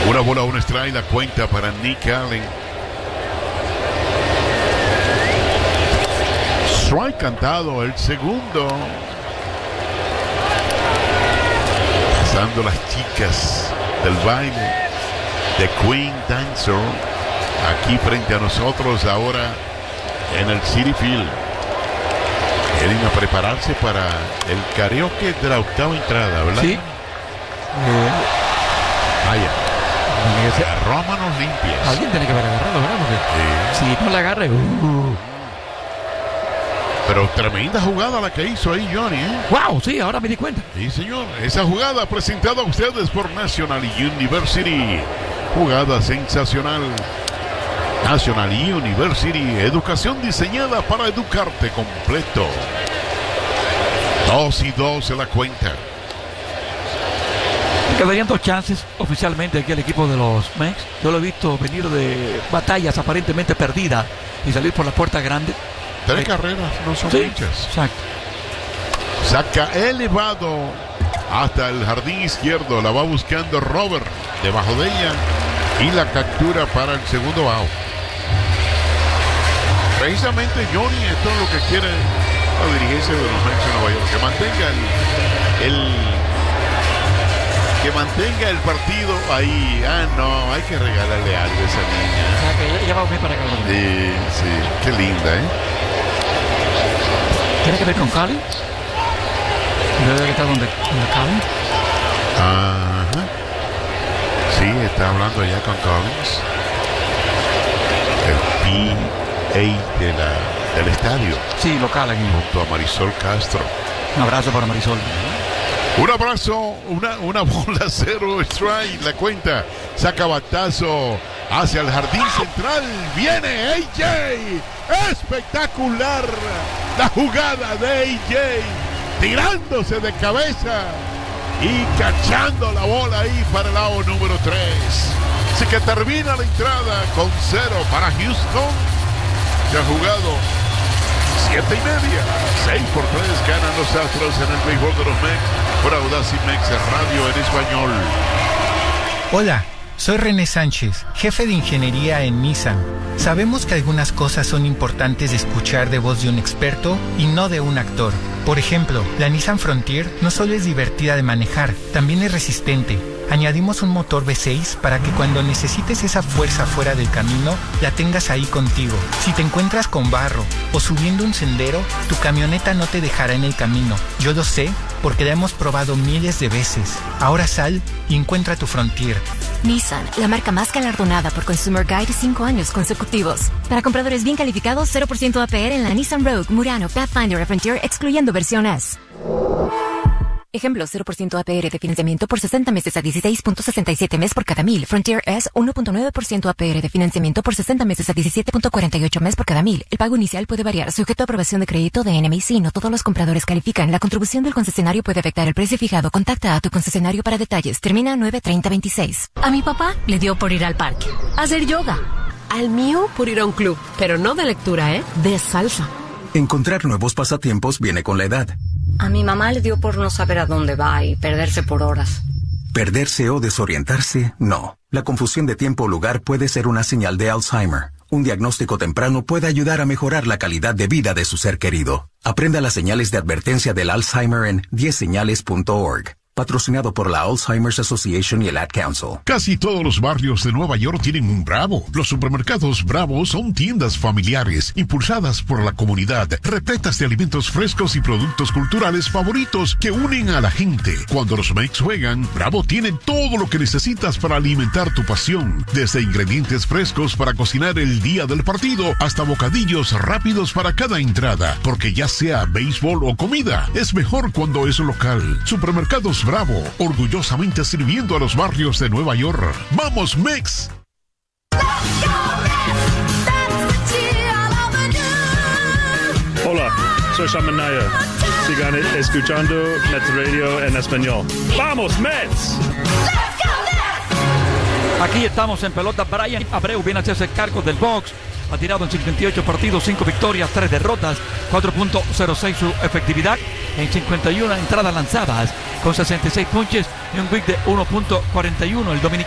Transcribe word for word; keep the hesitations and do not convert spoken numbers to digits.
Una bola, un strike, la cuenta para Nick Allen. Strike cantado, el segundo. Pasando las chicas del baile de Queen Dancer aquí frente a nosotros ahora en el Citi Field. Quieren a prepararse para el karaoke de la octava entrada, ¿verdad? Sí. Eh, Vaya. Agarró a manos limpias. Alguien tiene que haber agarrado, ¿verdad? Porque sí. Si no la agarre. Uh. Pero tremenda jugada la que hizo ahí Johnny, ¿eh? ¡Wow! Sí, ahora me di cuenta. Sí, señor. Esa jugada presentada a ustedes por National University. Jugada sensacional. National University. Educación diseñada para educarte completo. Dos y dos en la cuenta. Quedarían dos chances oficialmente aquí el equipo de los Mex. Yo lo he visto venir de batallas aparentemente perdidas y salir por la puerta grande. Tres eh, carreras, no son sí, muchas. Exacto. Saca elevado hasta el jardín izquierdo. La va buscando Robert debajo de ella. Y la captura para el segundo out. Precisamente Johnny, esto es lo que quiere la dirigencia de los Mets de Nueva York. Que mantenga el... el que mantenga el partido ahí. Ah, no, hay que regalarle algo a esa niña. O sea, que ella va a venir para acá. Sí, sí, qué linda, ¿eh? ¿Tiene que ver con Cali? ¿Debe estar donde, donde Cali? Ajá. Sí, está hablando ya con Collins. El P A de la, del estadio. Sí, local aquí. Junto a Marisol Castro. Un abrazo para Marisol. Un abrazo, una, una bola, cero strike, la cuenta, saca batazo hacia el jardín central, viene A J, espectacular la jugada de A J, tirándose de cabeza y cachando la bola ahí para el lado número tres. Así que termina la entrada con cero para Houston, que ha jugado siete y media, seis por tres ganan los Astros en el béisbol de los Mex por Audacy Mex Radio en español. Hola, soy René Sánchez, jefe de ingeniería en Nissan. Sabemos que algunas cosas son importantes de escuchar de voz de un experto y no de un actor. Por ejemplo, la Nissan Frontier no solo es divertida de manejar, también es resistente. Añadimos un motor V seis para que cuando necesites esa fuerza fuera del camino, la tengas ahí contigo. Si te encuentras con barro o subiendo un sendero, tu camioneta no te dejará en el camino. Yo lo sé porque la hemos probado miles de veces. Ahora sal y encuentra tu Frontier. Nissan, la marca más galardonada por Consumer Guide cinco años consecutivos. Para compradores bien calificados, cero por ciento A P R en la Nissan Rogue, Murano, Pathfinder y Frontier, excluyendo versión S. Ejemplo, cero por ciento A P R de financiamiento por sesenta meses a dieciséis punto sesenta y siete mes por cada mil. Frontier S, uno punto nueve por ciento A P R de financiamiento por sesenta meses a diecisiete punto cuarenta y ocho mes por cada mil. El pago inicial puede variar, sujeto a aprobación de crédito de N M I C. No todos los compradores califican. La contribución del concesionario puede afectar el precio fijado. Contacta a tu concesionario para detalles. Termina nueve treinta veintiséis. A mi papá le dio por ir al parque, a hacer yoga. Al mío por ir a un club, pero no de lectura, ¿eh? De salsa. Encontrar nuevos pasatiempos viene con la edad. A mi mamá le dio por no saber a dónde va y perderse por horas. Perderse o desorientarse, no. La confusión de tiempo o lugar puede ser una señal de Alzheimer. Un diagnóstico temprano puede ayudar a mejorar la calidad de vida de su ser querido. Aprenda las señales de advertencia del Alzheimer en diez señales punto org. Patrocinado por la Alzheimer's Association y el Ad Council. Casi todos los barrios de Nueva York tienen un Bravo. Los supermercados Bravo son tiendas familiares, impulsadas por la comunidad, repletas de alimentos frescos y productos culturales favoritos que unen a la gente. Cuando los Mex juegan, Bravo tiene todo lo que necesitas para alimentar tu pasión. Desde ingredientes frescos para cocinar el día del partido, hasta bocadillos rápidos para cada entrada. Porque ya sea béisbol o comida, es mejor cuando es local. Supermercados Bravo, orgullosamente sirviendo a los barrios de Nueva York. ¡Vamos, Mex! Hola, soy Sean Manaea. Sigan escuchando Mets Radio en español. ¡Vamos, Mets! Aquí estamos en pelota. Brian Abreu viene a hacerse cargo del box. Ha tirado en cincuenta y ocho partidos, cinco victorias, tres derrotas, cuatro punto cero seis su efectividad en cincuenta y una entradas lanzadas, con sesenta y seis punches y un whip de uno punto cuarenta y uno. El dominicano